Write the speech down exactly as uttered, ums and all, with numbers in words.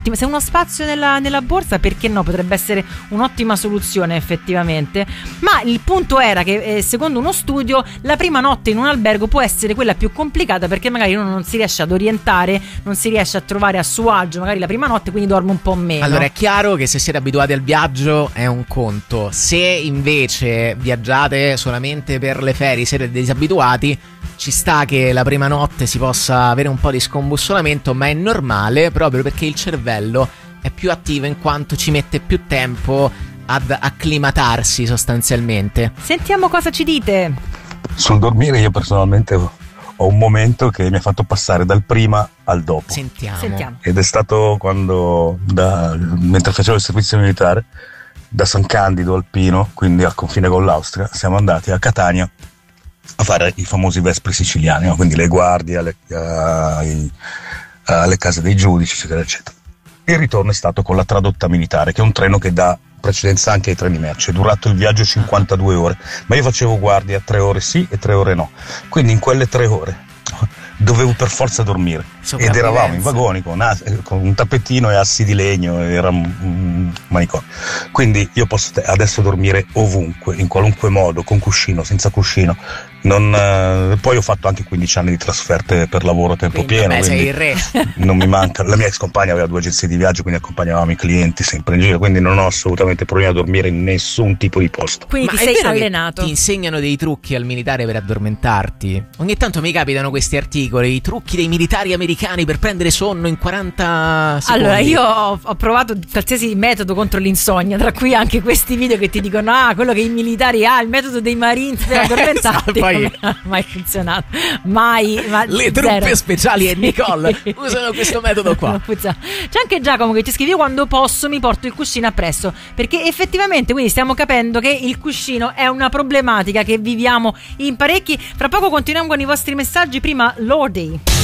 Se uno spazio nella, nella borsa, perché no? Potrebbe essere un'ottima soluzione effettivamente. Ma il punto era che eh, secondo uno studio la prima notte in un albergo può essere quella più complicata, perché magari uno non si riesce ad orientare, non si riesce a trovare a suo agio magari la prima notte, quindi dorme un po' meno. Allora è chiaro che se siete abituati al viaggio è un conto. Se invece viaggiate solamente per le ferie, siete disabituati, ci sta che la prima notte si possa avere un po' di scombussolamento, ma è normale proprio perché il cervello è più attivo in quanto ci mette più tempo ad acclimatarsi sostanzialmente. Sentiamo cosa ci dite. Sul dormire io personalmente ho un momento che mi ha fatto passare dal prima al dopo. Sentiamo. Sentiamo. Ed è stato quando, da, mentre facevo il servizio militare, da San Candido Alpino, quindi al confine con l'Austria, siamo andati a Catania a fare i famosi vespri siciliani, no? Quindi le guardie alle, ai, alle case dei giudici, eccetera, eccetera. Il ritorno è stato con la tradotta militare, che è un treno che dà precedenza anche ai treni merci. È durato il viaggio cinquantadue ore, ma io facevo guardia tre ore sì e tre ore no. Quindi in quelle tre ore dovevo per forza dormire ed eravamo in vagoni con, con un tappetino e assi di legno, era un manicomio. Quindi io posso adesso dormire ovunque, in qualunque modo, con cuscino, senza cuscino. Non, eh, poi ho fatto anche quindici anni di trasferte per lavoro a tempo quindi, pieno, beh, quindi sei il re. Non mi manca. La mia ex compagna aveva due agenzie di viaggio, quindi accompagnavamo i clienti sempre in giro, quindi non ho assolutamente problemi a dormire in nessun tipo di posto. Quindi Ma ti è sei vero allenato. Ti insegnano dei trucchi al militare per addormentarti? Ogni tanto mi capitano questi articoli, i trucchi dei militari americani per prendere sonno in quaranta secondi. Allora io ho, ho provato qualsiasi metodo contro l'insonnia, tra cui anche questi video che ti dicono ah, quello che i militari ha, ah, il metodo dei Marines per addormentarti. Poi non ha mai funzionato, mai, ma le truppe zero. speciali e Nicole usano questo metodo qua. C'è anche Giacomo che ti scrive: io quando posso mi porto il cuscino appresso, perché effettivamente quindi stiamo capendo che il cuscino è una problematica che viviamo in parecchi. Fra poco continuiamo con i vostri messaggi, prima Lordi.